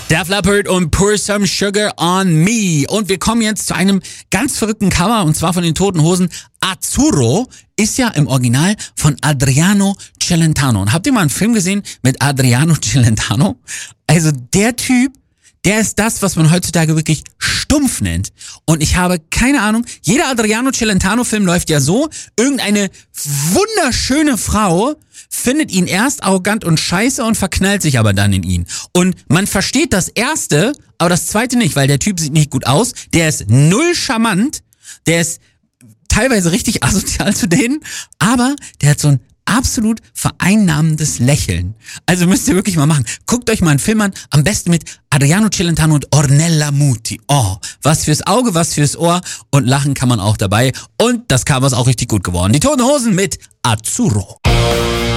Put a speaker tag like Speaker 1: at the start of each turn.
Speaker 1: Def Leppard und Pour Some Sugar on Me. Und wir kommen jetzt zu einem ganz verrückten Cover, und zwar von den Toten Hosen. Azzurro ist ja im Original von Adriano Celentano. Und habt ihr mal einen Film gesehen mit Adriano Celentano? Also der Typ, der ist das, was man heutzutage wirklich stumpf nennt. Und ich habe keine Ahnung, jeder Adriano Celentano-Film läuft ja so, irgendeine wunderschöne Frau findet ihn erst arrogant und scheiße und verknallt sich aber dann in ihn. Und man versteht das Erste, aber das Zweite nicht, weil der Typ sieht nicht gut aus, der ist null charmant, der ist teilweise richtig asozial zu denen, aber der hat so ein absolut vereinnahmendes Lächeln. Also müsst ihr wirklich mal machen. Guckt euch mal einen Film an, am besten mit Adriano Celentano und Ornella Muti. Oh, was fürs Auge, was fürs Ohr, und lachen kann man auch dabei. Und das Cover ist auch richtig gut geworden. Die Toten Hosen mit Azzurro.